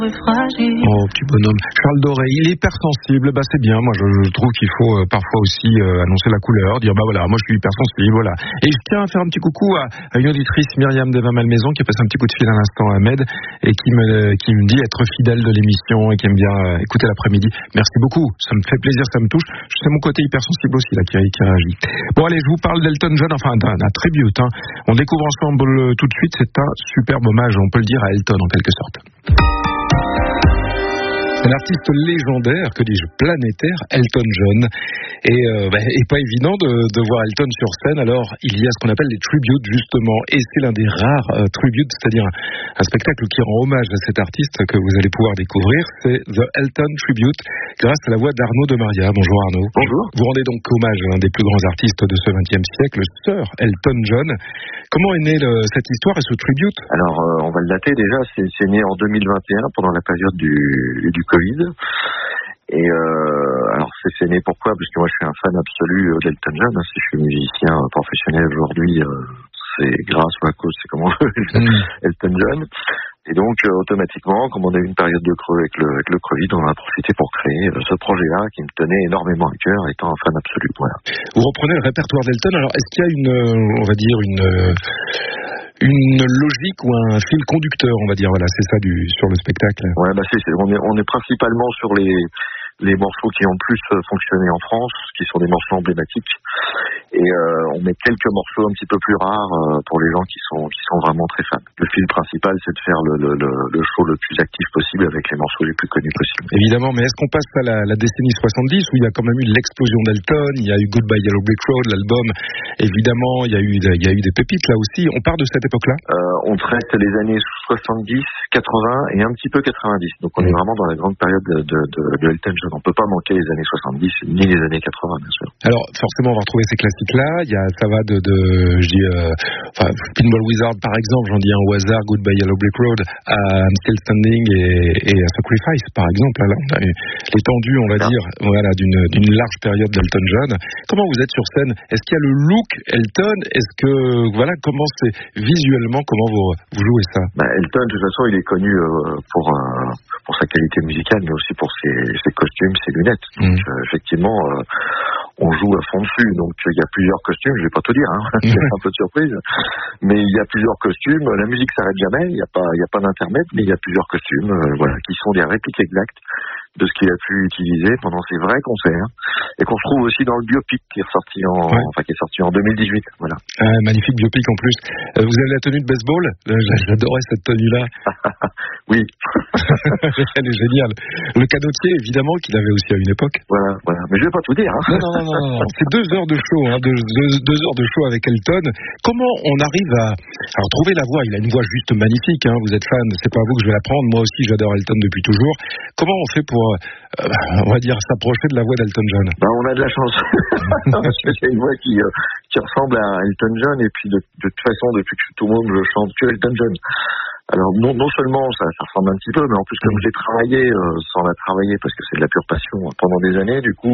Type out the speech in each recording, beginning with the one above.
Oh, petit bonhomme. Charles Doré, il est hypersensible, c'est bien. Moi, je trouve qu'il faut parfois aussi annoncer la couleur, dire voilà, moi je suis hypersensible, voilà. Et je tiens à faire un petit coucou à une auditrice, Myriam de Malmaison, qui a passé un petit coup de fil à l'instant à Ahmed et qui me dit être fidèle de l'émission et qui aime bien écouter l'après-midi. Merci beaucoup, ça me fait plaisir, ça me touche. C'est mon côté hypersensible aussi là qui réagit. Bon allez, je vous parle d'Elton John, enfin d'un tribute. On découvre ensemble tout de suite, c'est un superbe hommage, on peut le dire, à Elton en quelque sorte. Un artiste légendaire, que dis-je, planétaire, Elton John. Et pas évident de voir Elton sur scène. Alors, il y a ce qu'on appelle les tributes, justement. Et c'est l'un des rares tributes, c'est-à-dire un spectacle qui rend hommage à cet artiste que vous allez pouvoir découvrir. C'est The Elton Tribute, grâce à la voix d'Arnaud de Maria. Bonjour Arnaud. Bonjour. Vous rendez donc hommage à l'un des plus grands artistes de ce XXe siècle, Sir Elton John. Comment est née cette histoire et ce tribute? Alors, on va le dater déjà. C'est né en 2021, pendant la période du Covid. Et alors c'est né pourquoi? Parce que moi je suis un fan absolu d'Elton John. Si je suis musicien professionnel aujourd'hui, c'est grâce ou à cause, c'est comment Elton John. Et donc automatiquement, comme on a eu une période de creux avec le Covid, on en a profité pour créer ce projet-là qui me tenait énormément à cœur, étant un fan absolu. Voilà. Vous reprenez le répertoire d'Elton. Alors est-ce qu'il y a une logique ou un fil conducteur, on va dire, voilà, c'est ça sur le spectacle. Ouais, on est principalement sur les morceaux qui ont le plus fonctionné en France, qui sont des morceaux emblématiques. Et on met quelques morceaux un petit peu plus rares pour les gens qui sont vraiment très fans. Le fil principal, c'est de faire le show le plus actif possible avec les morceaux les plus connus possibles. Évidemment, mais est-ce qu'on passe à la décennie 70 où il y a quand même eu l'explosion d'Elton, il y a eu Goodbye Yellow Brick Road, l'album, évidemment, il y a eu des pépites là aussi. On part de cette époque-là? On traite les années 70, 80 et un petit peu 90. Donc on est vraiment dans la grande période de Elton John. On peut pas manquer les années 70 ni les années 80, bien sûr. Alors forcément, on va retrouver ces classiques-là. Ça va Pinball Wizard par exemple, j'en dis un au hasard, Goodbye Yellow Brick Road, à I'm Still Standing et à Sacrifice par exemple. Là, on a l'étendue, on va dire, voilà, d'une large période d'Elton John. Comment vous êtes sur scène? Est-ce qu'il y a le look Elton? Est-ce que voilà, comment c'est visuellement, comment vous jouez ça? Elton, de toute façon, il est connu pour sa qualité musicale, mais aussi pour ses costumes, ses lunettes. Donc effectivement, on joue à fond dessus. Donc il y a plusieurs costumes, je vais pas tout dire, c'est un peu de surprise, mais il y a plusieurs costumes. La musique s'arrête jamais, il y a pas d'intermède, mais il y a plusieurs costumes, voilà, qui sont des répliques exactes de ce qu'il a pu utiliser pendant ses vrais concerts, et qu'on se trouve aussi dans le biopic qui est sorti en 2018. Voilà. Magnifique biopic en plus. Vous avez la tenue de baseball? J'adorais cette tenue-là. Oui. Elle est géniale. Le canotier, évidemment, qu'il avait aussi à une époque. Voilà. Mais je vais pas tout dire. Non. C'est 2 heures de show, 2 heures de show avec Elton. Comment on arrive à trouver la voix? Il a une voix juste magnifique. Vous êtes fan, c'est pas à vous que je vais la prendre. Moi aussi, j'adore Elton depuis toujours. Comment on fait pour, on va dire, s'approcher de la voix d'Elton John? On a de la chance. Parce que c'est une voix qui ressemble à Elton John, et puis de toute façon, depuis que tout le monde je chante que Elton John. Alors non seulement ça ressemble un petit peu, mais en plus comme j'ai travaillé sans la travailler, parce que c'est de la pure passion pendant des années, du coup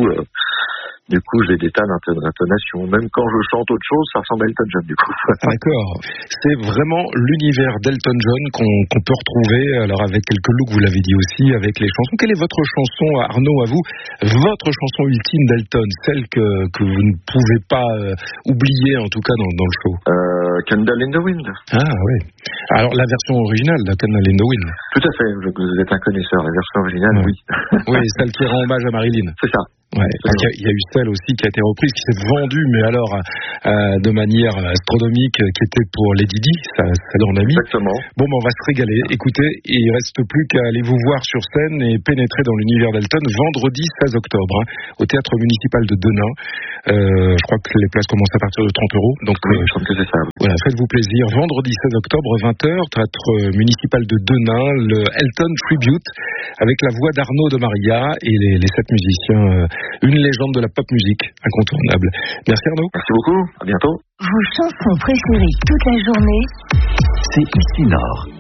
j'ai des tas d'intonations. Même quand je chante autre chose, ça ressemble à Elton John, du coup. D'accord. C'est vraiment l'univers d'Elton John qu'on peut retrouver, alors avec quelques looks, vous l'avez dit aussi, avec les chansons. Quelle est votre chanson, Arnaud, à vous? Votre chanson ultime d'Elton, celle que vous ne pouvez pas oublier, en tout cas, dans le show? Candle in the Wind. Ah, oui. Alors, la version originale de Candle in the Wind. Tout à fait. Vous êtes un connaisseur. La version originale, oui. Oui, celle qui rend hommage à Marilyn. C'est ça. Ouais, parce qu'il y a eu celle aussi qui a été reprise, qui s'est vendue, mais alors de manière astronomique, qui était pour Lady Di, celle en ami. Exactement. Bon, on va se régaler. Écoutez, il reste plus qu'à aller vous voir sur scène et pénétrer dans l'univers d'Elton vendredi 16 octobre, au théâtre municipal de Denain. Je crois que les places commencent à partir de 30 €. Donc, oui, je pense que c'est ça. Voilà, faites-vous plaisir. Vendredi 16 octobre, 20h, théâtre municipal de Denain, le Elton Tribute, avec la voix d'Arnaud de Maria et les 7 musiciens. Une légende de la pop musique incontournable. Merci Arnaud. Merci beaucoup. À bientôt. Vos chansons préférées toute la journée, c'est ici Nord.